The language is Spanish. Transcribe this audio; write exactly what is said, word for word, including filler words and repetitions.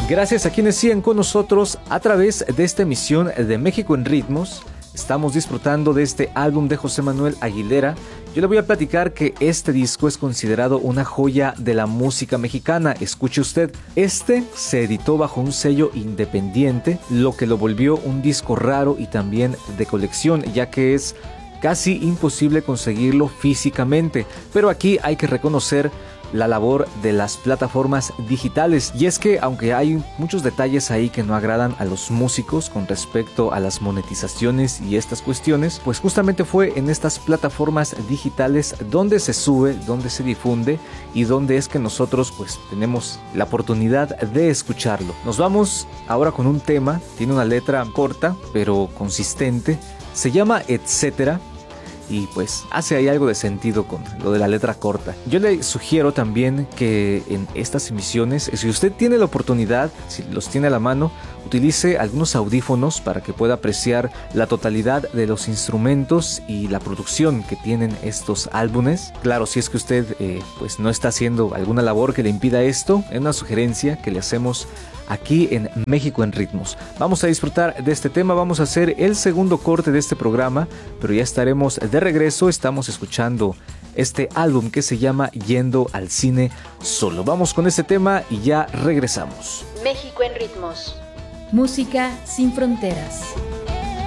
Gracias a quienes siguen con nosotros a través de esta emisión de México en Ritmos. Estamos disfrutando de este álbum de José Manuel Aguilera. Yo le voy a platicar que este disco es considerado una joya de la música mexicana. Escuche usted, este se editó bajo un sello independiente, lo que lo volvió un disco raro y también de colección, ya que es casi imposible conseguirlo físicamente. Pero aquí hay que reconocer la labor de las plataformas digitales, y es que aunque hay muchos detalles ahí que no agradan a los músicos con respecto a las monetizaciones y estas cuestiones, pues justamente fue en estas plataformas digitales donde se sube, donde se difunde y donde es que nosotros pues tenemos la oportunidad de escucharlo. Nos vamos ahora con un tema, tiene una letra corta pero consistente, se llama Etcétera. Y pues hace ahí algo de sentido con lo de la letra corta. Yo le sugiero también que en estas emisiones, si usted tiene la oportunidad, si los tiene a la mano, utilice algunos audífonos para que pueda apreciar la totalidad de los instrumentos y la producción que tienen estos álbumes. Claro, si es que usted eh, pues no está haciendo alguna labor que le impida esto, es una sugerencia que le hacemos aquí en México en Ritmos. Vamos a disfrutar de este tema, vamos a hacer el segundo corte de este programa, pero ya estaremos de regreso. Estamos escuchando este álbum que se llama Yendo al Cine Solo. Vamos con este tema y ya regresamos. México en Ritmos. Música sin fronteras.